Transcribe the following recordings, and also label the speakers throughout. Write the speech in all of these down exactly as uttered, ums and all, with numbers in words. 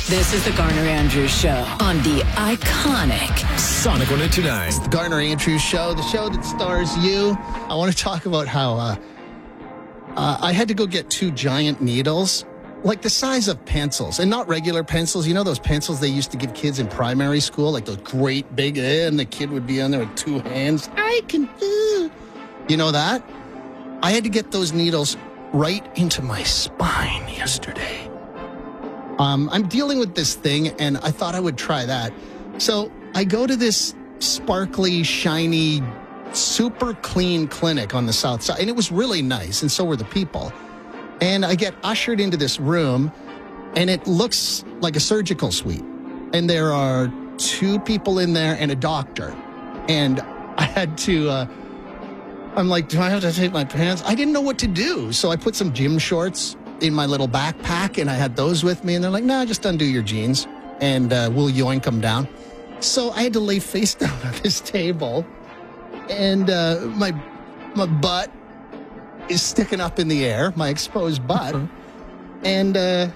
Speaker 1: This is the Garner Andrews Show on the iconic
Speaker 2: Sonic one oh two nine.
Speaker 3: It's the Garner Andrews Show, the show that stars you. I want to talk about how uh, uh, I had to go get two giant needles, like the size of pencils, and not regular pencils. You know those pencils they used to give kids in primary school, like those great big, eh, and the kid would be on there with two hands. I can do. You know that? I had to get those needles right into my spine yesterday. Um, I'm dealing with this thing, and I thought I would try that. So I go to this sparkly, shiny, super clean clinic on the south side, and it was really nice, and so were the people. And I get ushered into this room, and it looks like a surgical suite. And there are two people in there and a doctor. And I had to, uh, I'm like, do I have to take my pants? I didn't know what to do. So I put some gym shorts in my little backpack, and I had those with me. And they're like, no, just undo your jeans, and uh, we'll yoink them down. So I had to lay face down on this table, and uh, my my butt is sticking up in the air, my exposed butt. And uh,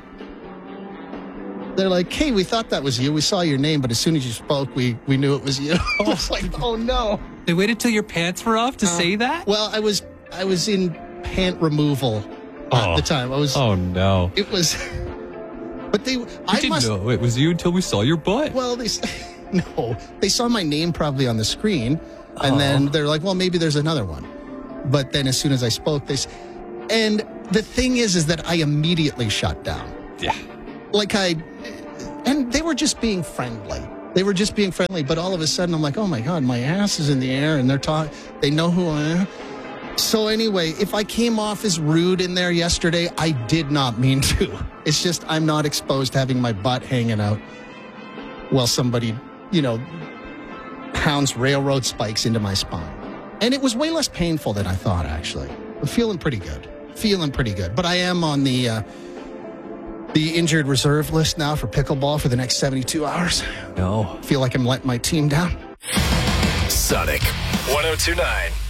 Speaker 3: they're like, hey, we thought that was you. We saw your name, but as soon as you spoke, we, we knew it was you. I was like, oh, no.
Speaker 4: They waited till your pants were off to uh, say that?
Speaker 3: Well, I was I was in pant removal at
Speaker 4: oh.
Speaker 3: the time. I was.
Speaker 4: Oh, no.
Speaker 3: It was. But they.
Speaker 4: We
Speaker 3: I
Speaker 4: didn't
Speaker 3: must,
Speaker 4: know it was you until we saw your butt.
Speaker 3: Well, they. No. They saw my name probably on the screen, and oh. then they're like, well, maybe there's another one. But then as soon as I spoke, they... And the thing is, is that I immediately shut down.
Speaker 4: Yeah.
Speaker 3: Like I... And they were just being friendly. They were just being friendly. But all of a sudden, I'm like, oh, my God, my ass is in the air. And they're talking... They know who I am. So anyway, if I came off as rude in there yesterday, I did not mean to. It's just I'm not exposed to having my butt hanging out while somebody, you know, pounds railroad spikes into my spine. And it was way less painful than I thought, actually. I'm feeling pretty good. Feeling pretty good. But I am on the uh, the injured reserve list now for pickleball for the next seventy-two hours.
Speaker 4: No.
Speaker 3: Feel like I'm letting my team down.
Speaker 2: Sonic one oh two nine.